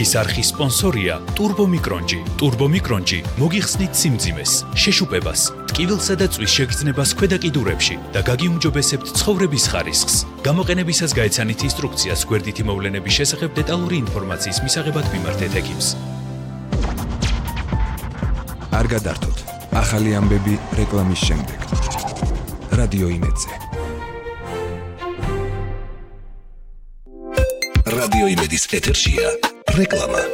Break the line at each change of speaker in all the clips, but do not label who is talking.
დღის არხის სპონსორია Turbo Micronji. Turbo Micronji მოგიხსნით სიმძიმეს, შეშუპებას, ტკივილსა და წვის შეგრძნებას ქვედა კიდურებში და გაგიუმჯობესებთ ცხოვრების ხარისხს. გამოყენებისას გაეცანით ინსტრუქციას გვერდითი მოვლენების შესახებ დეტალური ინფორმაციის მისაღებად მიმართეთ ექიმს.
არ გადართოთ. ახალი ამბები რეკლამის შემდეგ. რადიო იმედზე.
რადიო იმედის ეთერშია რეკლამა.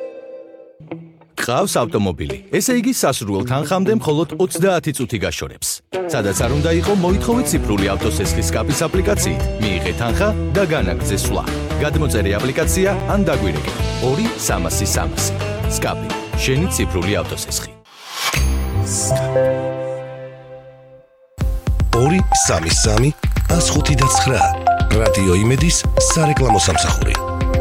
ყავს ავტომობილი. ესე იგი სასურველ თანხამდე მხოლოდ 30 წუთი გაშორებს. სადაც არ უნდა იყო, მოითხოვეთ ციფრული ავტოსესხის სკაფის აპლიკაციით. მიიღეთ თანხა და განაგრძე სვლა. გადმოწერე აპლიკაცია ან დაგვირეკე 2-300-300. სკაფი, შენი ციფრული ავტოსესხი.
2-3-3-159. რადიო იმედის სარეკლამო სამსახური.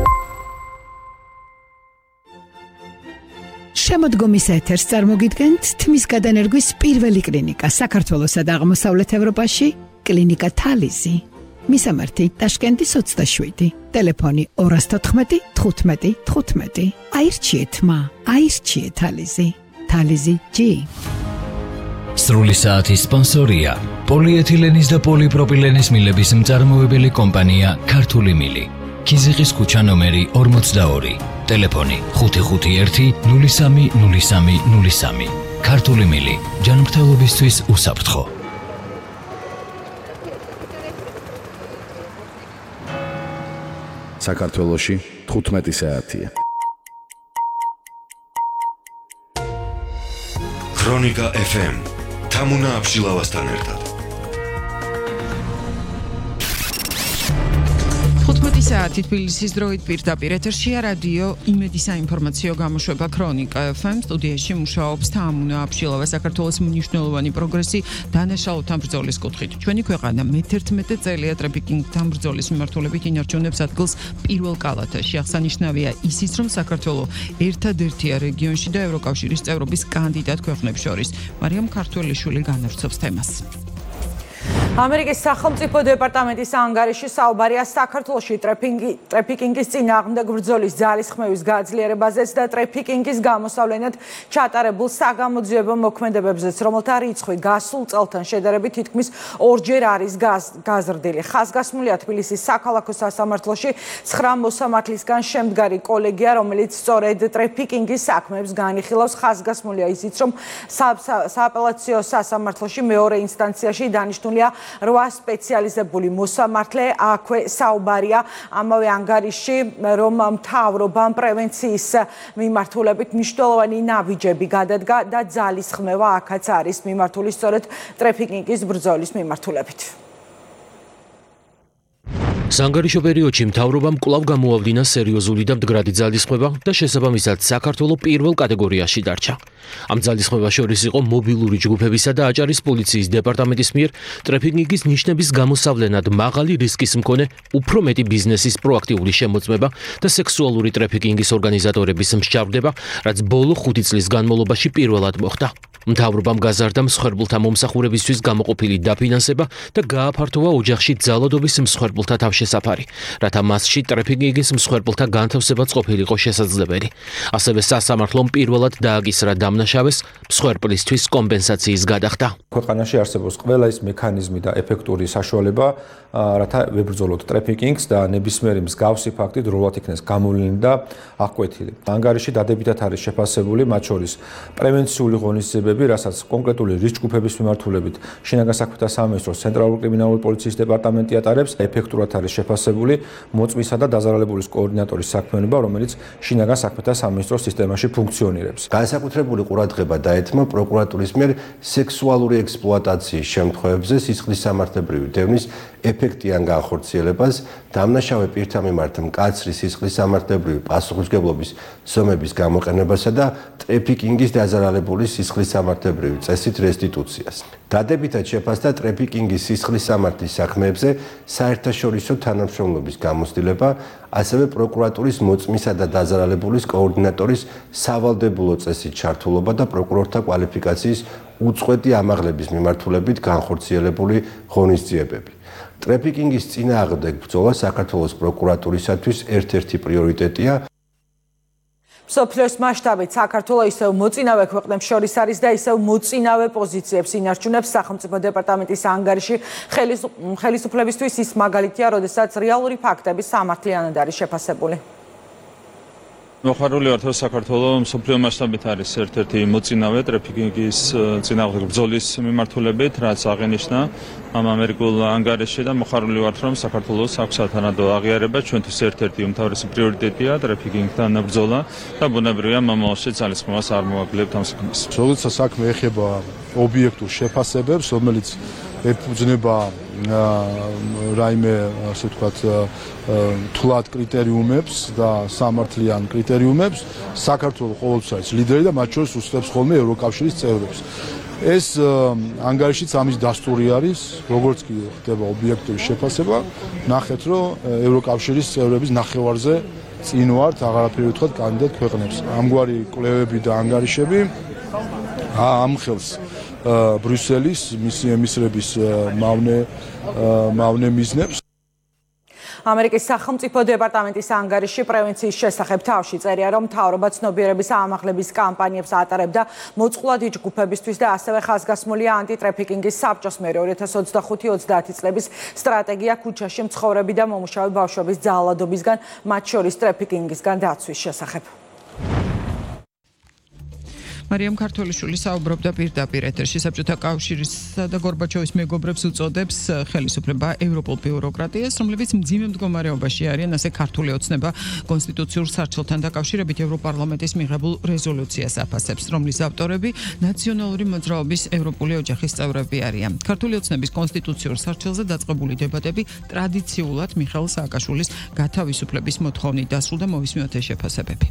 შემოდგომის ეთერს წარმოგიდგენთ თმის გადანერგვის პირველი კლინიკა საქართველოსა და აღმოსავლეთ ევროპაში, კლინიკა თალიზი. მისამართი ტაშკენტის 27, ტელეფონი 214 15 15. აირჩიეთ მა, აირჩიეთ თალიზი. თალიზი G.
სრული საათის სპონსორია პოლიეთილენის და პოლიპროპილენის მილების მწარმოებელი კომპანია ქართული მილი. ქიზიყის ქუჩა ნომერი 42, ტელეფონი 551 03 03 03. ქართული მილი, ჯანმრთელობისთვის უსაფრთხო.
საქართველოში 15 საათია.
ქრონიკა FM თამუნა აბშილავასთან ერთად.
15 საათი თბილისის დროით პირდაპირ ეთერშია რადიო იმედის საინფორმაციო გამოშვება ქრონიკა FM. სტუდიაში მუშაობს თამუნა აბშილავა. საქართველოს მნიშვნელოვანი პროგრესი დანაშაულთან ბრძოლის კუთხით. ჩვენი ქვეყანა მე-11 წელია ტრაფიკინგთან ბრძოლის მიმართულებით ინარჩუნებს ადგილს პირველ კალათაში. აღსანიშნავია ისიც, რომ საქართველოს ერთადერთია რეგიონში და ევროკავშირის წევრობის კანდიდატ ქვეყნებს შორის. მარიამ ქართველიშვილი განავრცობს თემას.
ამერიკის სახელმწიფო დეპარტამენტის ანგარიში საუბარია საქართველოში ტრაფიკინგის წინააღმდეგ ბრძოლის ძალისხმევის გაძლიერებაზეც და ტრაფიკინგის გამოსავლენად ჩატარებულ საგამოძიებო მოქმედებებზეც, რომელთა რიცხვი გასულ წელთან შედარებით თითქმის 2-ჯერ არის გაზრდილი. ხაზგასმულია თბილისის საქალაქო სასამართლოში 9 მოსამართლისგან შემდგარი კოლეგია, რომელიც სწორედ ტრაფიკინგის საქმეებს განიხილავს. ხაზგასმულია ისიც, რომ სააპელაციო სასამართლოში მეორე ინსტანციაში დანიშნულია 8 სპეციალიზებული მოსამართლე. აქვე საუბარია ამავე ანგარიშში, რომ მთავრობამ პრევენციის მიმართულებით მნიშვნელოვანი ნაბიჯები გადადგა და ძალისხმევა აქაც არის მიმართული სწორედ ტრაფიკინგის ბრძოლის მიმართულებით.
სანგარიშო პერიოდში მთავრობამ კვლავ გამოავლინა სერიოზული და მდგრადი ძალისხმევა და შესაბამისად საქართველოს პირველ კატეგორიაში დარჩა. ამ ძალისხმევას შორის იყო მობილური ჯგუფებისა და აჭარის პოლიციის დეპარტამენტის მიერ ტრაფიკინგის ნიშნების გამოსავლენად მაღალი რისკის მქონე უფრო მეტი ბიზნესის პროაქტიული შემოწმება და სექსუალური ტრაფიკინგის ორგანიზატორების მსჯავრდება, რაც ბოლო 5 წლის განმავლობაში პირველად მოხდა. მთავრობამ გაზარდა მსხვერპლთა მომსახურებისთვის გამოყოფილი დაფინანსება და გააფართოვა ოჯახში ძალადობის მსხვერპლთა თავშესაფარი, რათა მასში ტრაფიკინგის მსხვერპლთა განთავსებაც ყოფილიყო შესაძლებელი. ასევე სასამართლომ პირველად დააკისრა დამნაშავეს მსხვერპლისთვის კომპენსაციის გადახდა.
ქვეყანაში არსებობს ყველა ის მექანიზმი და ეფექტური საშუალება, რათა ვებრძოლოთ ტრაფიკინგს და ნებისმიერი მსგავსი ფაქტი დროულად იქნეს გამოვლენილი და აღკვეთილი. ანგარიში დადებითად არის შეფასებული, მათ შორის პრევენციული ღონისძიებები, რასაც კონკრეტული რისკ ჯგუფების მიმართულებით შინაგან საქმეთა სამინისტროს ცენტრალური კრიმინალური პოლიციის დეპარტამენტი ატარებს. ეფექტურად არის შეფასებული მოწმისა და დაზარალებულის კოორდინატორის საქმიანობა, რომელიც შინაგან საქმეთა სამინისტროს სისტემაში ფუნქციონირებს.
განსაკუთრებული ყურადღება დაეთმო პროკურატურის მიერ სექსუალური ექსპლუატაციის შემთხვევებზე სისხლის სამართლებრივი დევნის ეფექტიან განხორციელებას, დამნაშავე პირთა მიმართ მკაცრი სისხლის სამართლებრივი პასუხისმგებლობის ზომების გამოყენებასა და ტრაფიკინგის დაზარალებული სისხლის სამართლებრივი წესით რესტიტუციას. დადებითად შეფასდა ტრაფიკინგის სისხლის სამართლის საქმეებზე საერთაშორისო თანამშრომლობის გამოცდილება, ასევე პროკურატურის მოწმისა და დაზარალებულის კოორდინატორის სავალდებულო წესით ჩართულობა და პროკურორთა კვალიფიკაციის უწყვეტი ამაღლების მიმართულებით განხორციელებული ღონისძიებები. ტრაფიკინგის წინააღმდეგ ბრძოლა საქართველოს პროკურატურისათვის ერთ-ერთი პრიორიტეტია.
მსოფლიოს მასშტაბით საქართველო ისევ მოწინავე ქვეყნებს შორის არის და ისევ მოწინავე პოზიციებს ინარჩუნებს სახელმწიფო დეპარტამენტის ანგარიში ხელისუფლებისთვის ის მაგალითია, როდესაც რეალური ფაქტები სამართლიანად არის შეფასებული.
მოხარული ვართ, რომ საქართველო მსოფლიო მასშტაბით არის ერთ-ერთი მოწინავე ტრაფიკინგის წინააღმდეგ ბრძოლის მიმართულებით, რაც აღინიშნა ამ ამერიკულ ანგარიშში და მოხარული ვართ, რომ საქართველოს აქვს სათანადო აღიარება, ჩვენთვის ერთ-ერთი უმთავრესი პრიორიტეტია ტრაფიკინგთან ბრძოლა და ბუნებრივია მომავალში ძალისხმევას არ მოვაგლებთ ამ საქმეს.
როდესაც საქმე ეხება ობიექტურ შეფასებებს, რომელიც ეფუძნება რაიმე, ასე ვთქვათ, თულად კრიტერიუმებს და სამართლიან კრიტერიუმებს, საქართველო ყოველთვის არის ლიდერი და მათ შორის უსწრებს ხოლმე ევროკავშირის წევრებს. ეს ანგარიშიც ამის დასტური არის, როგორც კი ხდება ობიექტური შეფასება, ნახეთ, რომ ევროკავშირის წევრების ნახევარზე წინ ვართ, აღარაფერი ვთქვათ კანდიდატ ქვეყნებს. ამგვარი კვლევები და ანგარიშები ამხელს ბრიუსელის მისი ემისრების მავნე მიზნებს.
ამერიკის სახელმწიფო დეპარტამენტის ანგარიში პრევენციის შესახებ თავში წერია, რომ მთავრობა ცნობიერების ამაღლების კამპანიებს ატარებდა მოწყვლადი ჯგუფებისთვის და ასევე ხაზგასმულია ანტიტრაფიკინგის საბჭოს მიერ 2025-30 წლების სტრატეგია ქუჩაში მცხოვრები და მომუშავე ბავშვების ძალადობისგან, მათ შორის ტრაფიკინგისგან დაცვის შესახებ.
მარიამ ქართოლიშვილი საუბრობდა პირდაპირ ეთერში საბჭოთა კავშირისა და გორბაჩოვის მეგობრებს უწოდებს ხელისუფლება ევროპულ ბიუროკრატიას, რომლებიც მძიმე მდგომარეობაში არიან, ასე ქართული ოცნება კონსტიტუციურ სარჩელთან დაკავშირებით ევროპარლამენტის მიღებულ რეზოლუციას აფასებს, რომლის ავტორები ნაციონალური მოძრაობის ევროპული ოჯახის წევრები არიან. ქართული ოცნების კონსტიტუციურ სარჩელზე დაწყებული დებატები ტრადიციულად მიხეილ სააკაშვილის გათავისუფლების მოთხოვნით დასრულდა, მოვისმინოთ ეს შეფასებები.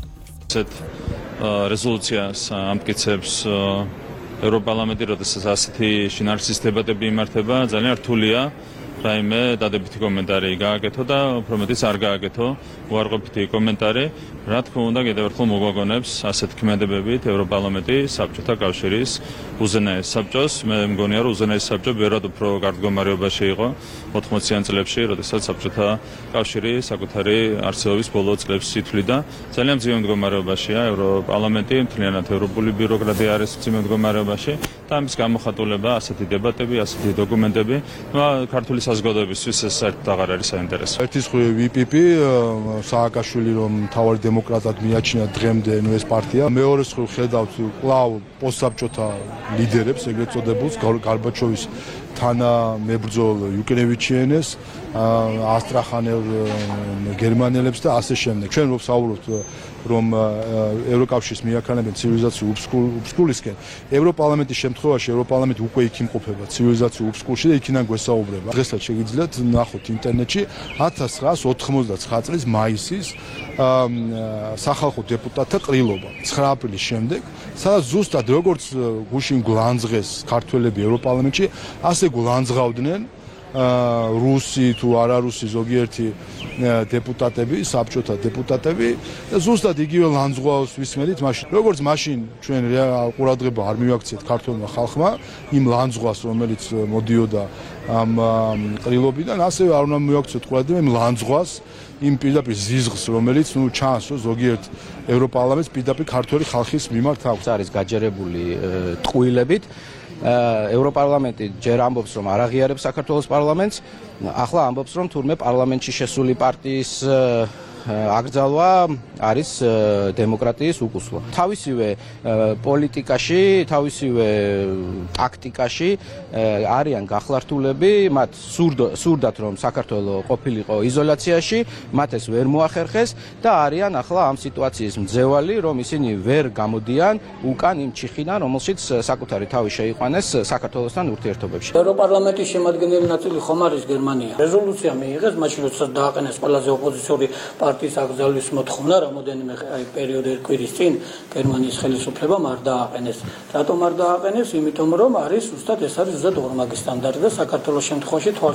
რეზოლუციას ამტკიცებს ევროპარლამენტი, როდესაც ასეთი შინაარსის დებატები იმართება, ძალიან რთულია რაიმე დადებითი კომენტარი გააკეთო და უფრო მეტიც არ გააკეთო უარყოფითი კომენტარი. რა თქმა უნდა, კიდევ ერთხელ მოგვაგონებს ასეთ ქმედებებით ევროპარლამენტი საბჭოთა კავშირის უზენაეს საბჭოს. მე მგონია, რომ უზენაეს საბჭო ბევრად უფრო კარგ მდგომარეობაში იყო 80-იან წლებში, როდესაც საბჭოთა კავშირი საკუთარი არსებობის ბოლო წლებს ითვლიდა. ძალიან მძიმე მდგომარეობაშია ევროპარლამენტი, მთლიანად ევროპული ბიუროკრატია არის მძიმე მდგომარეობაში და ამის გამოხატულება ასეთი დებატები, ასეთი დოკუმენტები, ქართული საზოგადოებისთვის ეს საერთოდ აღარ არის საინტერესო.
ერთის ხვი VPP სააკაშვილი რომ მთავარი დემოკრატად მიაჩნია დღემდე ეს პარტია. მეორეს ხვი ხედავთ კვლავ პოსტსაბჭოთა ლიდერებს, ეგრეთ წოდებულს გორბაჩოვის თანამებრძოლ იუკნევიჩიენეს, ასტრახანელ გერმანელებს და ასე შემდეგ. ჩვენ ვსაუბრობთ რომ ევროკავშირის მიაქანებენ ცივილიზაციის უბსკულისკენ. ევროპარლამენტის შემთხვევაში ევროპარლამენტი უკვე იქ იმყოფება ცივილიზაციის უბსკულში და იქიდან გვესაუბრება. დღესაც შეგიძლიათ ნახოთ ინტერნეტში 1999 წლის მაისის სახალხო დეპუტატთა ყრილობა 9 აპრილის შემდეგ, სადაც ზუსტად როგორც გუშინ გლანძღეს ქართველები ევროპარლამენტში, ასე გლანძღავდნენ რუსი თუ არარუსი ზოგიერთი დეპუტატები, საბჭოთა დეპუტატები და ზუსტად იგივე ლანძღვაოს ვისმენთ მაშინ. როგორც მაშინ ჩვენ ყურადღება არ მივაქციეთ ქართულმა ხალხმა იმ ლანძღვას, რომელიც მოდიოდა ამ ყრილობიდან, ასევე არ უნდა მივაქციოთ ყურადღება იმ ლანძღვას, იმ პირდაპირ ზიზღს, რომელიც ჩანს, რომ ზოგიერთ ევროპარლამენტს პირდაპირ ქართველი ხალხის მიმართ აქვს.
არის გაჯერებული ტყუილებით. ევროპარლამენტი ჯერ ამბობს, რომ არ აღიარებს საქართველოს პარლამენტს, ახლა ამბობს, რომ თურმე პარლამენტში შესული პარტიის აკრძალვა არის დემოკრატიის უკუსლა. თავისივე პოლიტიკაში, თავისივე ტაქტიკაში არიან გახლართულები, მათ სურდათ რომ საქართველო ყოფილიყო იზოლაციაში, მათ ეს ვერ მოახერხეს და არიან ახლა ამ სიტუაციის მძევალი, რომ ისინი ვერ გამოდიან უკან იმ ჩიხიდან, რომელშიც საკუთარი თავი შეიყვანეს საქართველოსთან ურთიერთობებში.
ევროპარლამენტის შემადგენელი ნაწილი ხომ არის გერმანია. რეზოლუცია მიიღეს, მაშინ როდესაც დააყენეს ყველაზე ოპოზიციური პარტიის აკრძალვის მოთხოვნა, რამოდენიმე პერიოდი კვირის წინ გერმანიის ხელისუფლებამ არ დააყენეს. რატომ არ დააყენეს? იმიტომ რომ არის ზუსტად ეს არის ზუსტად ორმაგი სტანდარტი და საქართველოს შემთხვევაში თვალ